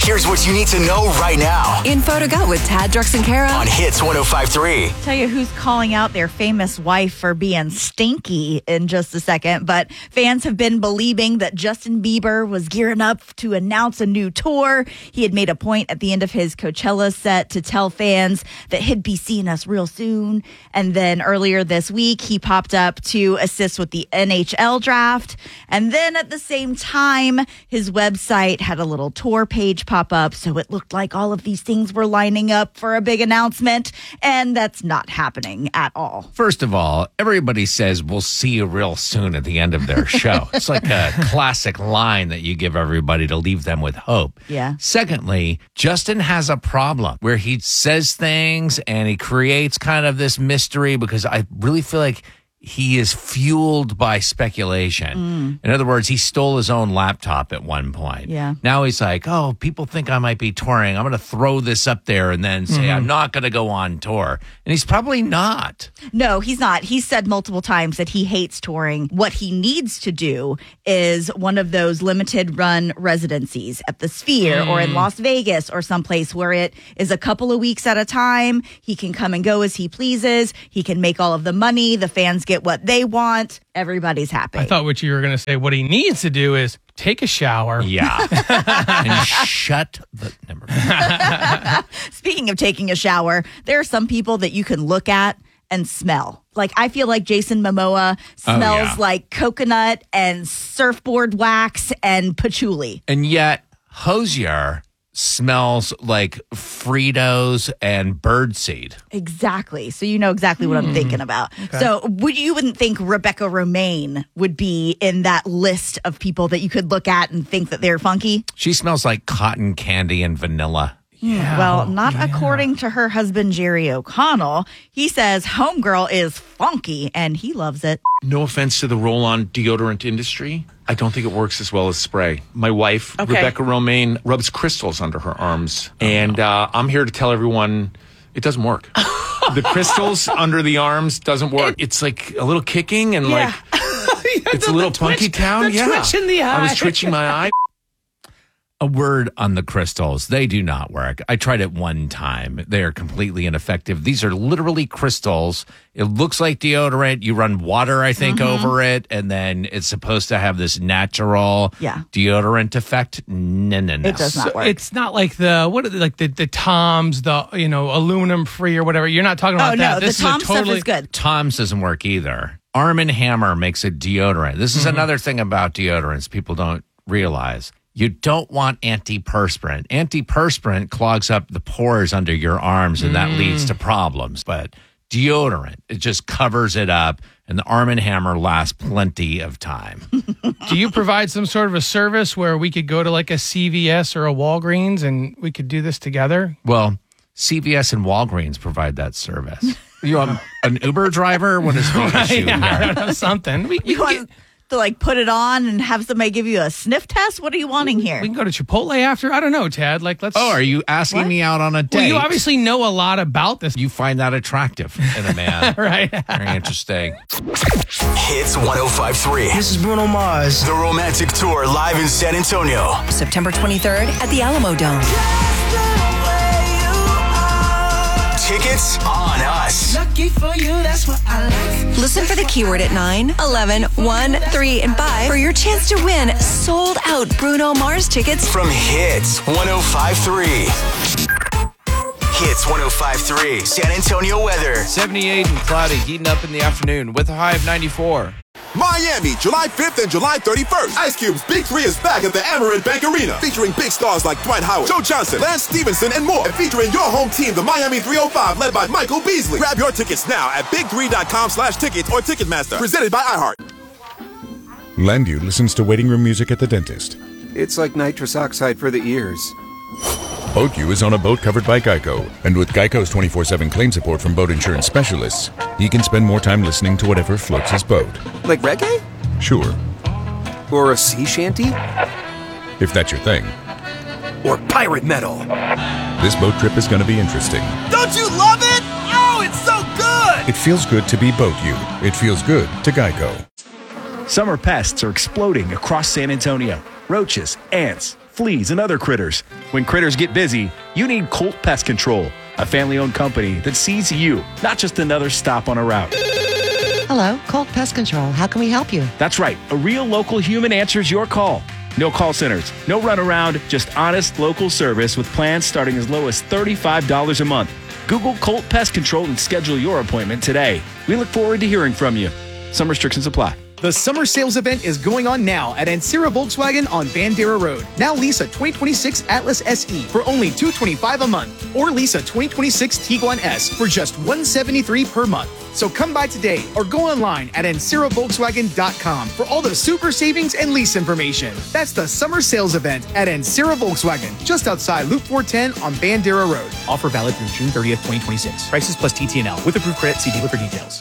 Here's what you need to know right now. Info to go with Tad, Drex, and Kara On Hits 105.3. Tell you who's calling out their famous wife for being stinky in just a second. But fans have been believing that Justin Bieber was gearing up to announce a new tour. He had made a point at the end of his Coachella set to tell fans that he'd be seeing us real soon. And then earlier this week, he popped up to assist with the NHL draft. And then at the same time, his website had a little tour page pop up. So it looked like all of these things were lining up for a big announcement. And that's not happening at all. First of all, everybody says we'll see you real soon at the end of their show. It's like a classic line that you give everybody to leave them with hope. Yeah. Secondly, Justin has a problem where he says things and he creates kind of this mystery because I really feel like he is fueled by speculation. In other words, he stole his own laptop at one point. Yeah. Now he's like, oh, people think I might be touring. I'm going to throw this up there and then say I'm not going to go on tour. And he's probably not. No, he's not. He's said multiple times that he hates touring. What he needs to do is one of those limited run residencies at the Sphere or in Las Vegas or someplace where it is a couple of weeks at a time. He can come and go as he pleases. He can make all of the money. The fans get what they want. Everybody's happy. I thought what you were going to say, what he needs to do is take a shower. Yeah. And shut the number. Speaking of taking a shower, there are some people that you can look at and smell. Like, I feel like Jason Momoa smells like coconut and surfboard wax and patchouli. And yet, Hosier smells like Fritos and birdseed. Exactly. So you know exactly what I'm thinking about. Okay. So you wouldn't think Rebecca Romaine would be in that list of people that you could look at and think that they're funky? She smells like cotton candy and vanilla. Yeah. Well, not according to her husband, Jerry O'Connell. He says homegirl is funky and he loves it. No offense to the roll-on deodorant industry. I don't think it works as well as spray. My wife, Rebecca Romaine, rubs crystals under her arms. And I'm here to tell everyone it doesn't work. The crystals under the arms doesn't work. It's like a little kicking and like it's a little punky town. Twitch in the eye. I was twitching my eye. A word on the crystals. They do not work. I tried it one time. They are completely ineffective. These are literally crystals. It looks like deodorant. You run water, I think, over it, and then it's supposed to have this natural deodorant effect. No. It does not work. It's not like the Toms, the aluminum free or whatever. You're not talking about that. No, the Tom stuff is good. Tom's doesn't work either. Arm & Hammer makes a deodorant. This is another thing about deodorants people don't realize. You don't want antiperspirant. Antiperspirant clogs up the pores under your arms, and that leads to problems. But deodorant, it just covers it up, and the Arm & Hammer lasts plenty of time. Do you provide some sort of a service where we could go to like a CVS or a Walgreens and we could do this together? Well, CVS and Walgreens provide that service. You an Uber driver? What is the issue here? I don't know, something. You want to like put it on and have somebody give you a sniff test? What are you wanting here? We can go to Chipotle after. I don't know, Tad. Let's. Oh, are you asking me out on a date? Well, you obviously know a lot about this. You find that attractive in a man. Right. Very interesting. Hits 105.3. This is Bruno Mars. The Romantic Tour live in San Antonio. September 23rd at the Alamo Dome. Tickets on us. Lucky for you, that's what I like. Listen for the keyword at 9, 11, 1, 3, and 5 for your chance to win sold out Bruno Mars tickets From Hits 105.3. Hits 105.3. San Antonio weather. 78 and cloudy, heating up in the afternoon with a high of 94. Miami, July 5th and July 31st. Ice Cube's Big 3 is back at the Amerant Bank Arena, featuring big stars like Dwight Howard, Joe Johnson, Lance Stevenson, and more. And featuring your home team, the Miami 305, led by Michael Beasley. Grab your tickets now at big3.com/tickets or Ticketmaster. Presented by iHeart. Landu listens to waiting room music at the dentist. It's like nitrous oxide for the ears. BoatU is on a boat covered by Geico. And with Geico's 24/7 claim support from boat insurance specialists, he can spend more time listening to whatever floats his boat. Like reggae? Sure. Or a sea shanty? If that's your thing. Or pirate metal? This boat trip is going to be interesting. Don't you love it? Oh, it's so good! It feels good to be BoatU. It feels good to Geico. Summer pests are exploding across San Antonio. Roaches, ants, fleas, and other critters. When critters get busy, you need Colt Pest Control, a family-owned company that sees you, not just another stop on a route. Hello, Colt Pest Control. How can we help you? That's right. A real local human answers your call. No call centers, no runaround, just honest local service with plans starting as low as $35 a month. Google Colt Pest Control and schedule your appointment today. We look forward to hearing from you. Some restrictions apply. The summer sales event is going on now at Ancira Volkswagen on Bandera Road. Now lease a 2026 Atlas SE for only $225 a month, or lease a 2026 Tiguan S for just $173 per month. So come by today or go online at AnciraVolkswagen.com for all the super savings and lease information. That's the summer sales event at Ancira Volkswagen, just outside Loop 410 on Bandera Road. Offer valid through June 30th, 2026. Prices plus TTNL. With approved credit, see dealer for details.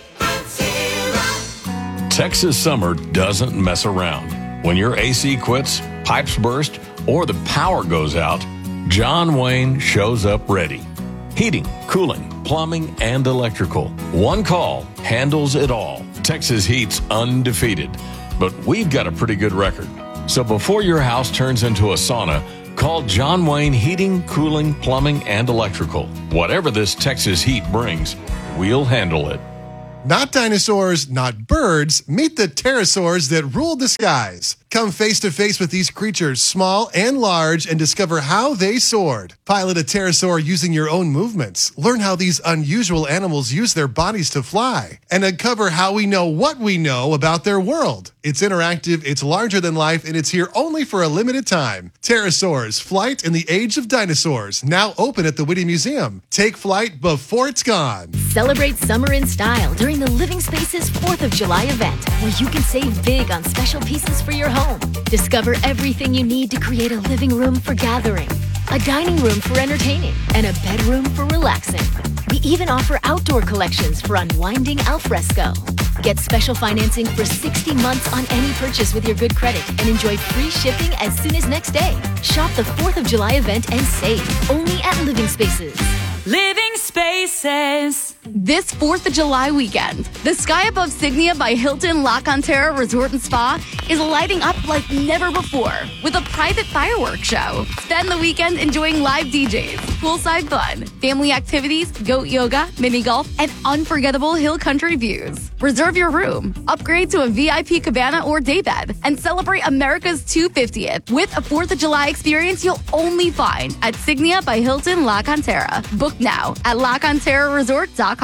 Texas summer doesn't mess around. When your AC quits, pipes burst, or the power goes out, John Wayne shows up ready. Heating, cooling, plumbing, and electrical. One call handles it all. Texas Heat's undefeated, but we've got a pretty good record. So before your house turns into a sauna, call John Wayne Heating, Cooling, Plumbing, and Electrical. Whatever this Texas heat brings, we'll handle it. Not dinosaurs, not birds. Meet the pterosaurs that ruled the skies. Come face to face with these creatures, small and large, and discover how they soared. Pilot a pterosaur using your own movements. Learn how these unusual animals use their bodies to fly. And uncover how we know what we know about their world. It's interactive, it's larger than life, and it's here only for a limited time. Pterosaurs, Flight in the Age of Dinosaurs. Now open at the Whitty Museum. Take flight before it's gone. Celebrate summer in style during the Living Spaces 4th of July event, where you can save big on special pieces for your home. Discover everything you need to create a living room for gathering, a dining room for entertaining, and a bedroom for relaxing. We even offer outdoor collections for unwinding al fresco. Get special financing for 60 months on any purchase with your good credit and enjoy free shipping as soon as next day. Shop the 4th of July event and save only at Living Spaces. Living Spaces. This 4th of July weekend, the sky above Signia by Hilton La Cantera Resort and Spa is lighting up like never before with a private fireworks show. Spend the weekend enjoying live DJs, poolside fun, family activities, goat yoga, mini golf, and unforgettable hill country views. Reserve your room, upgrade to a VIP cabana or daybed, and celebrate America's 250th with a 4th of July experience you'll only find at Signia by Hilton La Cantera. Book now at LaCanteraResort.com.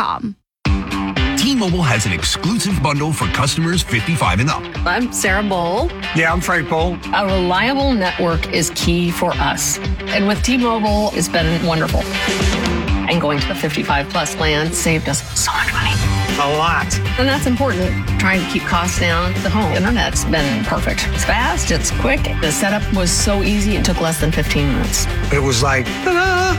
T-Mobile has an exclusive bundle for customers 55 and up. I'm Sarah Bowl. Yeah, I'm Frank Bowl. A reliable network is key for us. And with T-Mobile, it's been wonderful. And going to the 55 plus plan saved us so much money. A lot. And that's important. Trying to keep costs down. The home internet's been perfect. It's fast, it's quick. The setup was so easy, it took less than 15 minutes. It was like, ta-da!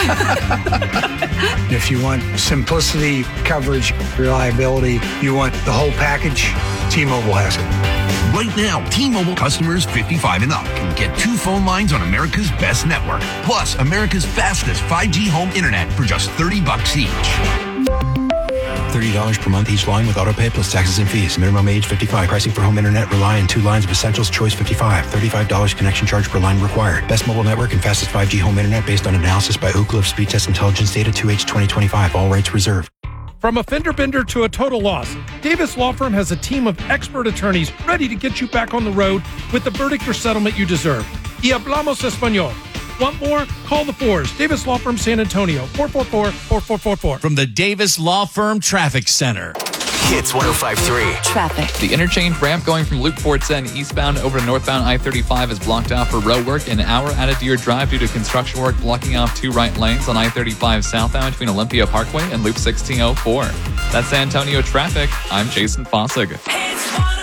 If you want simplicity, coverage, reliability, you want the whole package, T-Mobile has it. Right now, T-Mobile customers 55 and up can get 2 phone lines on America's best network, plus America's fastest 5G home internet for just $30 each. $30 per month each line with autopay plus taxes and fees. Minimum age 55. Pricing for home internet rely on 2 lines of Essentials Choice 55. $35 connection charge per line required. Best mobile network and fastest 5G home internet based on analysis by Ookla of Speed Test Intelligence data 2H 2025. All rights reserved. From a fender bender to a total loss, Davis Law Firm has a team of expert attorneys ready to get you back on the road with the verdict or settlement you deserve. Y hablamos español. Want more? Call the Fours. Davis Law Firm San Antonio, 444-4444. From the Davis Law Firm Traffic Center. Hits 105.3. Traffic. The interchange ramp going from Loop 410 eastbound over to northbound I-35 is blocked off for road work. An hour added to your drive due to construction work blocking off 2 right lanes on I-35 southbound between Olympia Parkway and Loop 1604. That's San Antonio traffic. I'm Jason Fossig. It's